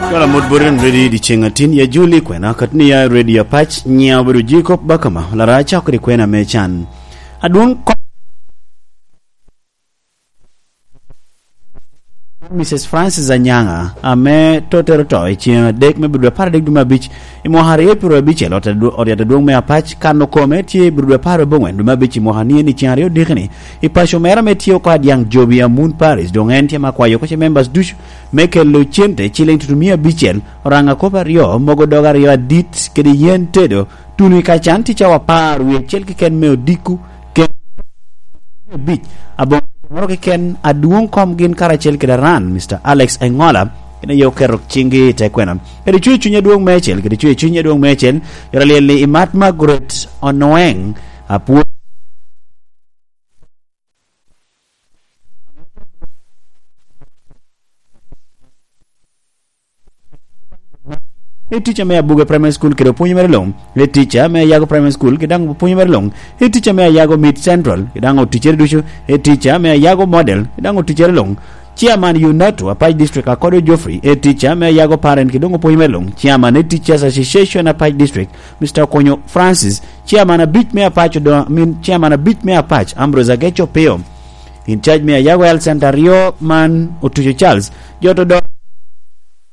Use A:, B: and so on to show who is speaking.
A: Kala modboren ready di chengatin ya Juli kwena katni ya ready ya patch nya buru Jacob Bakama la racha kri kwena mechan adun Mrs. Francis Anyanga ame totero toy chi dek me buru par dek duma beach imo hare puro beach lota do oriata do me patch kano kome ti buru par bongwen duma beach mo hani ni chiario dekni I pasho mera metio kwa diang jobi ya Moon Paris dongen ti makwayo ko members dush Mekel lo chente chile tutumia bichel oranga kopa rio mogo doga rio dit kedi yentedo tunu ikachanti chawa paru ye chel kiken meo diku ken bich abong moro kiken aduong kom gin karachel kedaran Mr. Alex Engola kena yo kerok chingi tekwena kedi chui chunya duong mechel kedi chui chunya duong mechel yoralili Imat Margaret Onoeng apu teacher me abuga primary school kedo punyo merlong teacher me yago primary school kedang punyo merlong teacher me yago mid central kedang teacher dushu teacher me yago model kedang teacher long chairman UNATO Apai district akodo Geoffrey teacher me yago parent kedong punyo merlong chairman teachers association Apai district Mr. Konyo Francis chairman a bit me Apache do chairman a bit me Apache Ambrose Agecho Peo in charge me yago health center Rio man Otucho Charles joto do